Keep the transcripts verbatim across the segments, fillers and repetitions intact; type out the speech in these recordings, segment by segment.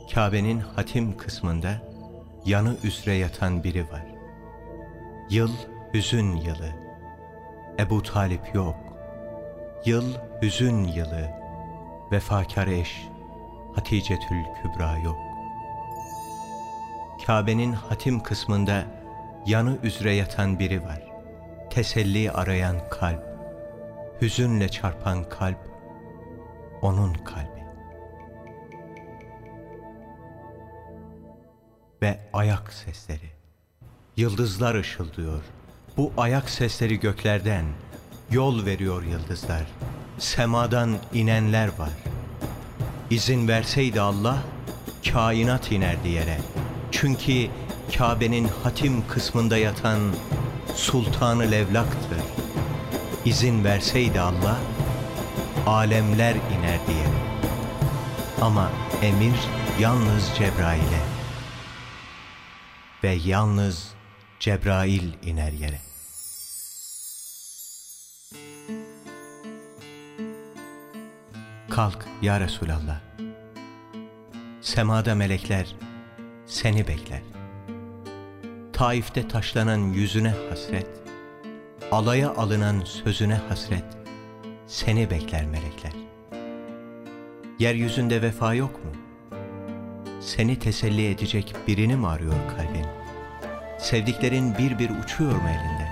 Kabe'nin hatim kısmında yanı üzere yatan biri var. Yıl hüzün yılı. Ebu Talip yok. Yıl hüzün yılı. Vefakar eş Haticetül Kübra yok. Kabe'nin hatim kısmında yanı üzere yatan biri var. Teselli arayan kalp, hüzünle çarpan kalp, onun kalbi. Ve ayak sesleri, yıldızlar ışıldıyor. Bu ayak sesleri göklerden, yol veriyor yıldızlar. Semadan inenler var. İzin verseydi Allah, kainat inerdi yere. Çünkü Kabe'nin hatim kısmında yatan Sultan-ı Levlak'tır. İzin verseydi Allah, alemler inerdi yere. Ama emir yalnız Cebrail'e ve yalnız Cebrail iner yere. Kalk ya Resulallah. Semada melekler seni bekler. Taif'te taşlanan yüzüne hasret, alaya alınan sözüne hasret, seni bekler melekler. Yeryüzünde vefa yok mu? Seni teselli edecek birini mi arıyor kalbin? Sevdiklerin bir bir uçuyor mu elinden?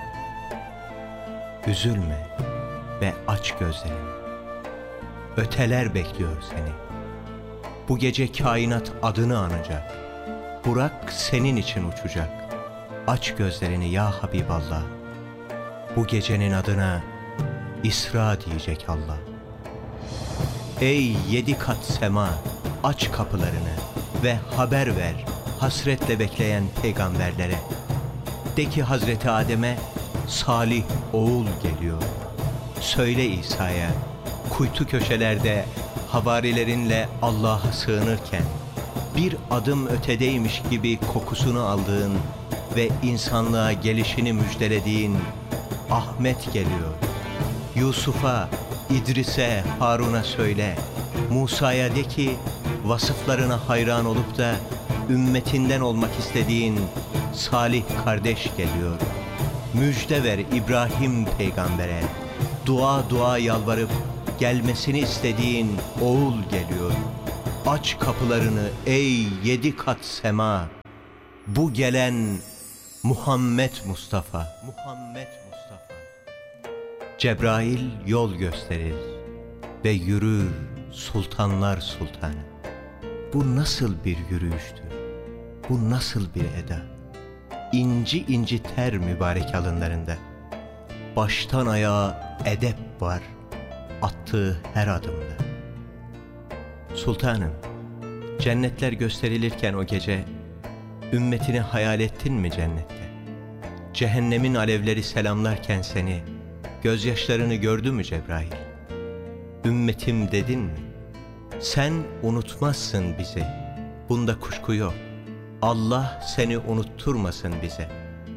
Üzülme ve aç gözlerini. Öteler bekliyor seni. Bu gece kainat adını anacak. Burak senin için uçacak. Aç gözlerini ya Habiballah. Bu gecenin adına İsra diyecek Allah. Ey yedi kat sema, aç kapılarını ve haber ver hasretle bekleyen peygamberlere. De ki Hazreti Adem'e salih oğul geliyor. Söyle İsa'ya, kuytu köşelerde havarilerinle Allah'a sığınırken bir adım ötedeymiş gibi kokusunu aldığın ve insanlığa gelişini müjdelediğin Ahmet geliyor. Yusuf'a, İdris'e, Harun'a söyle, Musa'ya de ki vasıflarına hayran olup da ümmetinden olmak istediğin salih kardeş geliyor. Müjde ver İbrahim peygambere, dua dua yalvarıp gelmesini istediğin oğul geliyor. Aç kapılarını ey yedi kat sema. Bu gelen Muhammed Mustafa. Muhammed Mustafa. Cebrail yol gösterir ve yürür sultanlar sultanı. Bu nasıl bir yürüyüştür? Bu nasıl bir eda? İnci inci ter mübarek alınlarında. Baştan ayağa edep var attığı her adımda. Sultanım, cennetler gösterilirken o gece ümmetini hayal ettin mi cennette? Cehennemin alevleri selamlarken seni, gözyaşlarını gördü mü Cebrail? Ümmetim dedin mi? Sen unutmazsın bizi, bunda kuşku yok. Allah seni unutturmasın bize.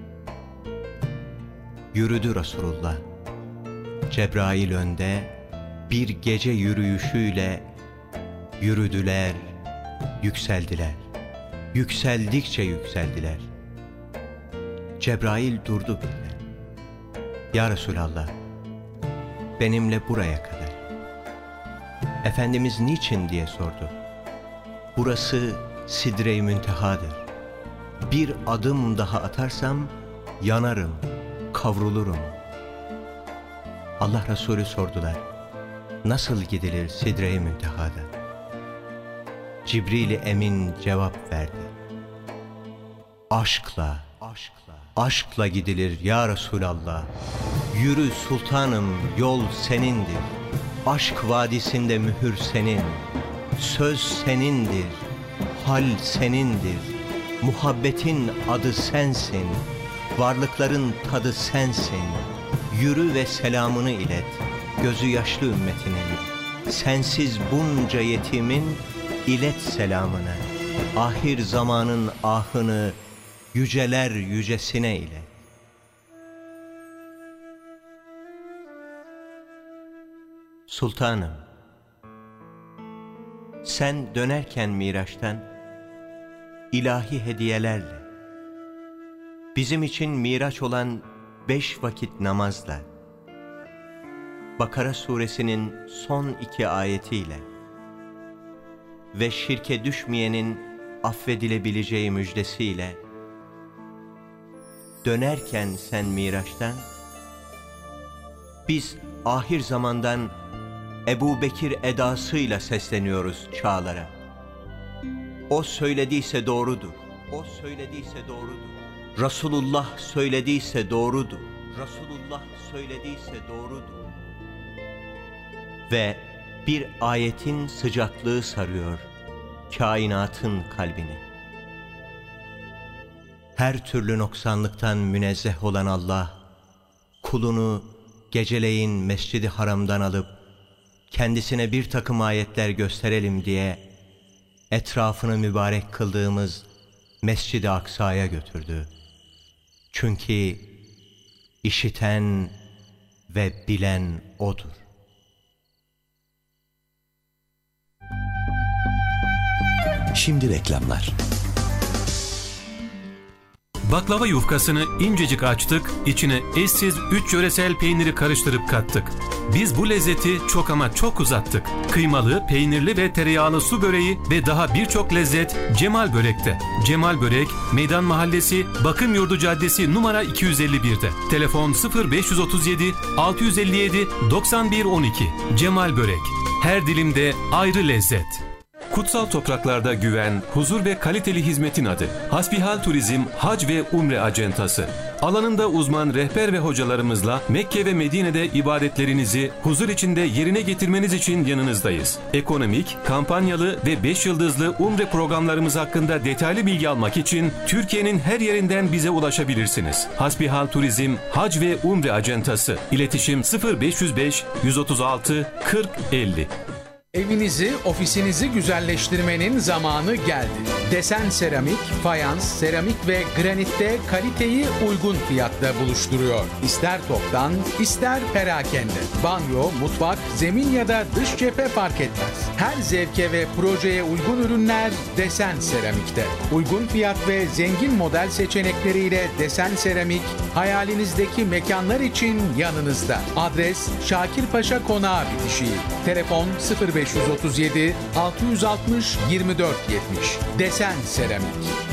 Yürüdü Resulullah. Cebrail önde bir gece yürüyüşüyle yürüdüler, yükseldiler. Yükseldikçe yükseldiler. Cebrail durdu birden. Ya Resulallah, benimle buraya kadar. Efendimiz niçin diye sordu. Burası Sidre-i Müntehadır. Bir adım daha atarsam yanarım, kavrulurum. Allah Resulü sordular. Nasıl gidilir Sidre-i Münteha'da? Cibril-i Emin cevap verdi. Aşkla, aşkla, aşkla gidilir ya Resulallah. Yürü sultanım, yol senindir. Aşk vadisinde mühür senin. Söz senindir, hal senindir. Muhabbetin adı sensin. Varlıkların tadı sensin. Yürü ve selamını ilet gözü yaşlı ümmetinin. Sensiz bunca yetimin ilet selamını. Ahir zamanın ahını yüceler yücesine ilet. Sultanım, sen dönerken Miraç'tan ilahi hediyelerle, bizim için miraç olan beş vakit namazla, Bakara suresinin son iki ayetiyle ve şirke düşmeyenin affedilebileceği müjdesiyle, dönerken sen Miraç'tan, biz ahir zamandan Ebu Bekir edasıyla sesleniyoruz çağlara. O söylediyse doğrudur. O söylediyse doğrudur. Resulullah söylediyse doğrudur. Resulullah söylediyse doğrudur. Ve bir ayetin sıcaklığı sarıyor kainatın kalbini. Her türlü noksanlıktan münezzeh olan Allah, kulunu geceleyin Mescid-i Haram'dan alıp kendisine bir takım ayetler gösterelim diye etrafını mübarek kıldığımız Mescid-i Aksa'ya götürdü. Çünkü işiten ve bilen O'dur. Şimdi reklamlar. Baklava yufkasını incecik açtık, içine eşsiz üç yöresel peyniri karıştırıp kattık. Biz bu lezzeti çok ama çok uzattık. Kıymalı, peynirli ve tereyağlı su böreği ve daha birçok lezzet Cemal Börek'te. Cemal Börek, Meydan Mahallesi, Bakıryurdu Caddesi numara iki yüz elli bir'de. Telefon sıfır beş otuz yedi altı yüz elli yedi doksan bir on iki. Cemal Börek, her dilimde ayrı lezzet. Kutsal topraklarda güven, huzur ve kaliteli hizmetin adı. Hasbihal Turizm Hac ve Umre Acentası. Alanında uzman rehber ve hocalarımızla Mekke ve Medine'de ibadetlerinizi huzur içinde yerine getirmeniz için yanınızdayız. Ekonomik, kampanyalı ve beş yıldızlı Umre programlarımız hakkında detaylı bilgi almak için Türkiye'nin her yerinden bize ulaşabilirsiniz. Hasbihal Turizm Hac ve Umre Acentası. İletişim sıfır beş yüz beş yüz otuz altı kırk elli. Evinizi, ofisinizi güzelleştirmenin zamanı geldi. Desen seramik, fayans, seramik ve granitte kaliteyi uygun fiyatta buluşturuyor. İster toptan, ister perakende. Banyo, mutfak, zemin ya da dış cephe fark etmez. Her zevke ve projeye uygun ürünler Desen Seramik'te. Uygun fiyat ve zengin model seçenekleriyle Desen Seramik, hayalinizdeki mekanlar için yanınızda. Adres Şakirpaşa Konağı bitişiği. Telefon sıfır beş otuz yedi altı yüz altmış yirmi dört yetmiş. Desen Seramik.